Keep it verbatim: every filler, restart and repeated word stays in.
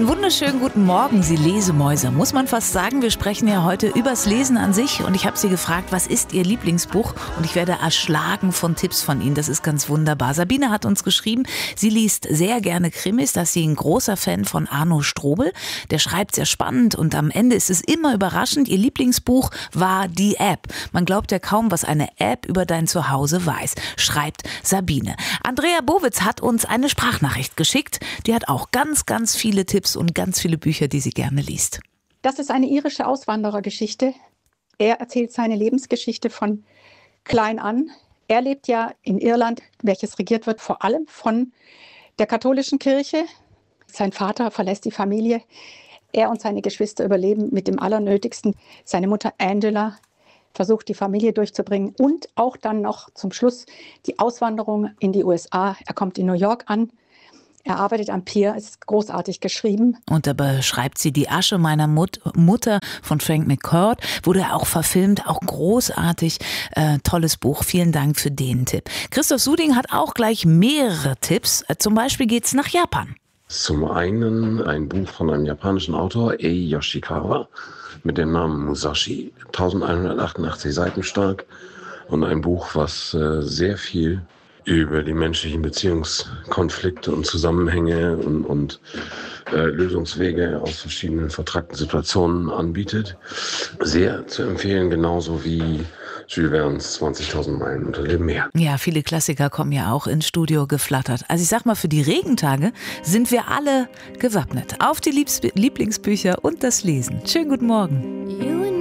Einen wunderschönen guten Morgen, Sie Lesemäuse. Muss man fast sagen, wir sprechen ja heute übers Lesen an sich und ich habe Sie gefragt, was ist Ihr Lieblingsbuch? Und ich werde erschlagen von Tipps von Ihnen. Das ist ganz wunderbar. Sabine hat uns geschrieben, sie liest sehr gerne Krimis, dass sie ein großer Fan von Arno Strobel. Der schreibt sehr spannend und am Ende ist es immer überraschend. Ihr Lieblingsbuch war Die App. Man glaubt ja kaum, was eine App über dein Zuhause weiß, schreibt Sabine. Andrea Bowitz hat uns eine Sprachnachricht geschickt. Die hat auch ganz, ganz viele Tipps und ganz viele Bücher, die sie gerne liest. Das ist eine irische Auswanderergeschichte. Er erzählt seine Lebensgeschichte von klein an. Er lebt ja in Irland, welches regiert wird vor allem von der katholischen Kirche. Sein Vater verlässt die Familie. Er und seine Geschwister überleben mit dem Allernötigsten. Seine Mutter Angela versucht, die Familie durchzubringen und auch dann noch zum Schluss die Auswanderung in die U S A. Er kommt in New York an. Er arbeitet am Pier, ist großartig geschrieben. Und da beschreibt sie Die Asche meiner Mut- Mutter von Frank McCourt. Wurde auch verfilmt, auch großartig. Äh, tolles Buch, vielen Dank für den Tipp. Christoph Suding hat auch gleich mehrere Tipps. Äh, zum Beispiel geht's nach Japan. Zum einen ein Buch von einem japanischen Autor, Ei Yoshikawa, mit dem Namen Musashi, elfhundertachtundachtzig Seiten stark. Und ein Buch, was äh, sehr viel über die menschlichen Beziehungskonflikte und Zusammenhänge und, und äh, Lösungswege aus verschiedenen vertrackten Situationen anbietet. Sehr zu empfehlen, genauso wie Jules Verne's zwanzigtausend Meilen unter dem Meer. Ja, viele Klassiker kommen ja auch ins Studio geflattert. Also ich sag mal, für die Regentage sind wir alle gewappnet. Auf die Liebs- Lieblingsbücher und das Lesen. Schönen guten Morgen.